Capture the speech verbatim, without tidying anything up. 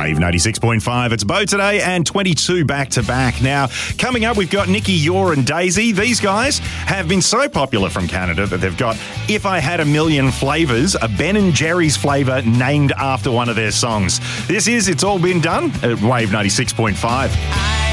Wave ninety-six point five. It's Bo today and twenty-two back-to-back. Now, coming up, we've got Nikki, Yor and Daisy. These guys have been so popular from Canada that they've got If I Had a Million Flavours, a Ben and Jerry's flavour named after one of their songs. This is It's All Been Done at Wave ninety-six point five.